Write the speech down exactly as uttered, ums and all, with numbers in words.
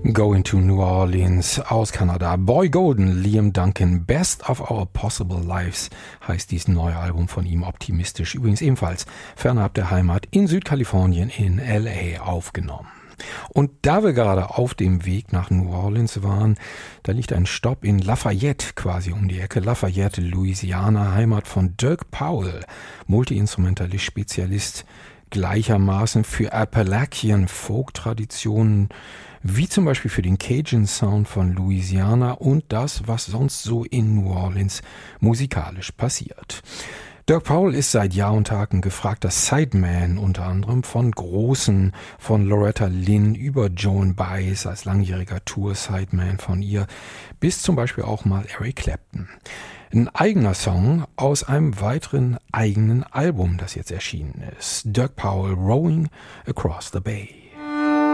Going to New Orleans aus Kanada. Boy Golden, Liam Duncan, Best of Our Possible Lives heißt dieses neue Album von ihm, optimistisch. Übrigens ebenfalls fernab der Heimat in Südkalifornien in L A aufgenommen. Und da wir gerade auf dem Weg nach New Orleans waren, da liegt ein Stopp in Lafayette, quasi um die Ecke. Lafayette, Louisiana, Heimat von Dirk Powell, Multi-Instrumentalist, Spezialist gleichermaßen für Appalachian Folk-Traditionen, wie zum Beispiel für den Cajun-Sound von Louisiana und das, was sonst so in New Orleans musikalisch passiert. Dirk Powell ist seit Jahr und Tag ein gefragter Sideman, unter anderem von Großen, von Loretta Lynn über Joan Baez als langjähriger Tour-Sideman von ihr, bis zum Beispiel auch mal Eric Clapton. Ein eigener Song aus einem weiteren eigenen Album, das jetzt erschienen ist. Dirk Powell, Rowing Across the Bay.